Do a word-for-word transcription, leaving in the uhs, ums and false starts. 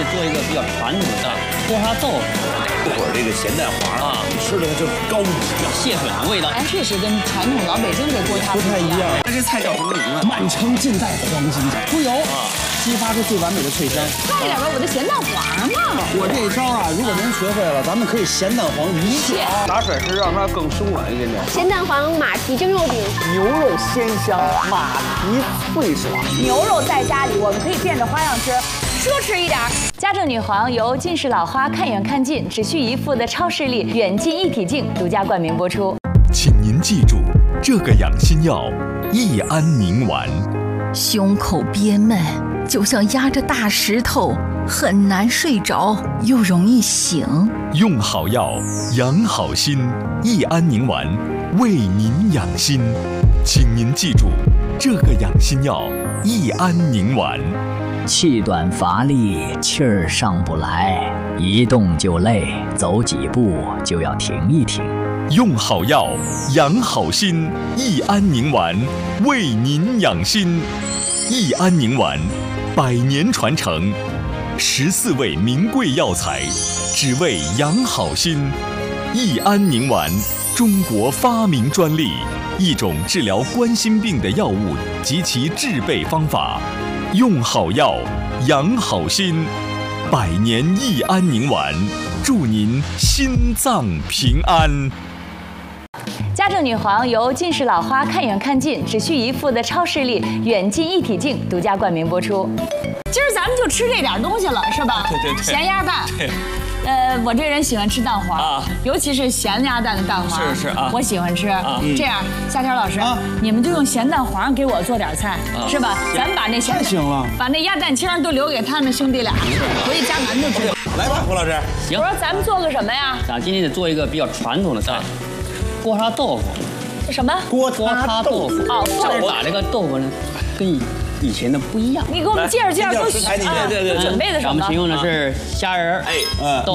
做一个比较传统的锅烧豆腐。 这会儿这个咸蛋黄啊，吃的就高级， 蟹水的味道。 哎，确实跟传统老北京这锅塌不太一样。 那这菜叫什么名字？ 满城尽带黄金甲，出油啊，激发出最完美的脆香。 快点吧，我的咸蛋黄嘛！ 我这一招啊，如果您学会了，咱们可以咸蛋黄一切。 打水是让它更松软一点点。 咸蛋黄马蹄蒸肉饼， 牛肉鲜香，马蹄脆爽。 牛肉在家里，我们可以变着花样吃。奢侈一点。 家政女皇由近视老花看远看近只需一副的超视力远近一体镜独家冠名播出。 请您记住，这个养心药益安宁丸。 胸口憋闷，就像压着大石头，很难睡着，又容易醒。 用好药，养好心，益安宁丸为您养心。请您记住，这个养心药益安宁丸。 气短乏力，气儿上不来，一动就累，走几步就要停一停。 用好药，养好心，益安宁丸为您养心。益安宁丸，百年传承，十四味名贵药材，只为养好心。益安宁丸，中国发明专利，一种治疗冠心病的药物及其制备方法。用好药，养好心，百年益安宁丸，祝您心脏平安。 家政女皇由近视老花看远看近只需一副的超视力远近一体镜独家冠名播出。 今儿咱们就吃这点东西了，是吧？ 对对对。 咸鸭蛋。 对。 呃，我这人喜欢吃蛋黄啊， 尤其是咸鸭蛋的蛋黄。 是是啊， 我喜欢吃。 啊， 这样，夏天老师， 啊， 你们就用咸蛋黄给我做点菜，是吧？咱们把那咸太行了， 把那鸭蛋清都留给他们兄弟俩，回去加馒头吃。 来吧，胡老师。 行。 我说咱们做个什么呀？ 咱今天得做一个比较传统的菜，锅烧豆腐。 什么？ 锅烧豆腐。 哦， 这我打这个豆腐呢，跟以前的不一样。 你给我们介绍介绍都食材，你对对对，准备的什么？ 咱们请用的是虾仁儿，哎，嗯，豆